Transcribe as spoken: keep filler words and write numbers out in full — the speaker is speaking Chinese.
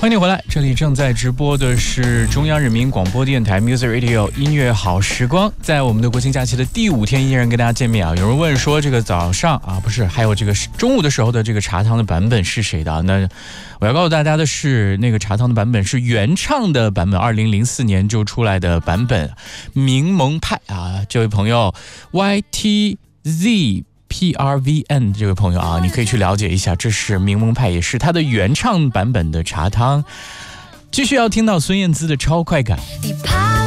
欢迎你回来，这里正在直播的是中央人民广播电台 Music Radio 音乐好时光，在我们的国庆假期的第五天依然跟大家见面啊。有人问说这个早上啊，不是，还有这个中午的时候的这个茶汤的版本是谁的？那我要告诉大家的是，那个茶汤的版本是原唱的版本，二零零四年就出来的版本，柠檬派啊，这位朋友 Y T Z P R V N 这位朋友啊，你可以去了解一下，这是柠檬派，也是他的原唱版本的茶汤。继续要听到孙燕姿的超快感。